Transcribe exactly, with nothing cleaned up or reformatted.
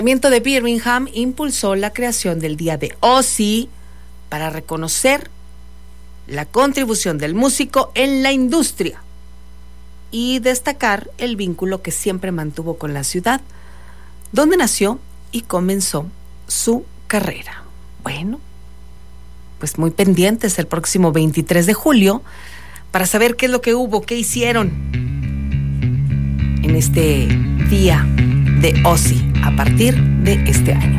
El Ayuntamiento de Birmingham impulsó la creación del Día de Ozzy para reconocer la contribución del músico en la industria y destacar el vínculo que siempre mantuvo con la ciudad, donde nació y comenzó su carrera. Bueno, pues muy pendientes el próximo veintitrés de julio para saber qué es lo que hubo, qué hicieron en este Día de Ozzy a partir de este año.